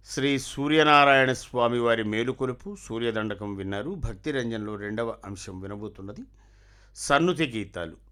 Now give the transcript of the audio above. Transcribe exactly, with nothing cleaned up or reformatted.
శ్రీ సూర్యనారాయణ స్వామి వారి మేలుకొలుపు సూర్యదండకం విన్నారు. భక్తి రంజన్లో రెండవ అంశం వినబోతున్నది సన్నుతి గీతాలు.